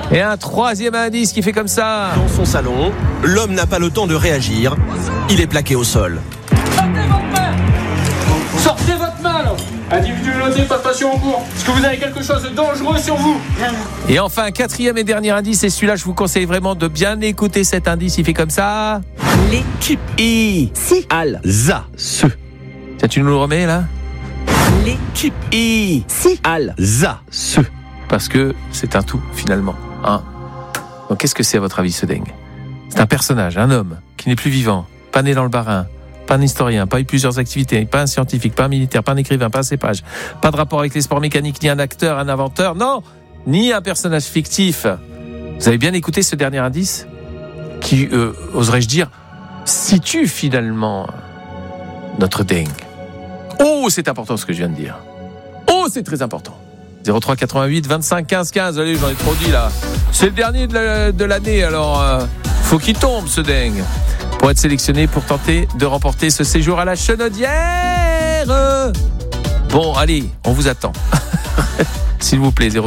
Et un troisième indice qui fait comme ça. Dans son salon, l'homme n'a pas le temps de réagir. Il est plaqué au sol. Sortez votre main là. Individu noté, pas de patient en cours. Est-ce que vous avez quelque chose de dangereux sur vous? Et enfin, un quatrième et dernier indice, et celui-là, je vous conseille vraiment de bien écouter cet indice. Il fait comme ça. L'équipe. I. Si. Al. Za, ce. Tiens, tu nous le remets là? L'équipe. I. Si. Al. Za, ce. Parce que c'est un tout, finalement. Hein. Donc, qu'est-ce que c'est, à votre avis, ce dingue? C'est un personnage, un homme, qui n'est plus vivant, pas né dans le Bas-Rhin, pas un historien, pas eu plusieurs activités, pas un scientifique, pas un militaire, pas un écrivain, pas un cépage, pas de rapport avec les sports mécaniques, ni un acteur, un inventeur, non, ni un personnage fictif. Vous avez bien écouté ce dernier indice qui, oserais-je dire, situe finalement notre dingue. Oh, c'est important ce que je viens de dire. Oh, c'est très important. 03 88 25 15 15. Allez, j'en ai trop dit là. C'est le dernier de l'année, alors faut qu'il tombe ce dingue pour être sélectionné pour tenter de remporter ce séjour à la Chenaudière. Bon, allez, on vous attend. S'il vous plaît, 03